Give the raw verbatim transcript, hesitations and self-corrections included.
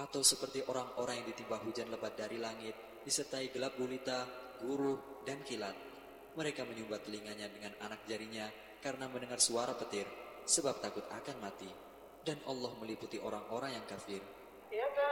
Atau seperti orang-orang yang ditimpa hujan lebat dari langit, disertai gelap gulita, guruh, dan kilat. Mereka menyumbat telinganya dengan anak jarinya karena mendengar suara petir, sebab takut akan mati. Dan Allah meliputi orang-orang yang kafir. Ya